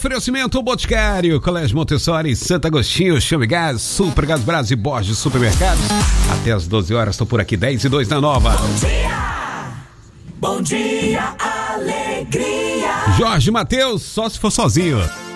Oferecimento Boticário, Colégio Montessori, Santo Agostinho, Chame Gás, Super Gás Brasil e Borges Supermercados. Até às 12 horas, estou por aqui, 10:02 na Nova. Bom dia, alegria. Jorge Mateus, só se for sozinho.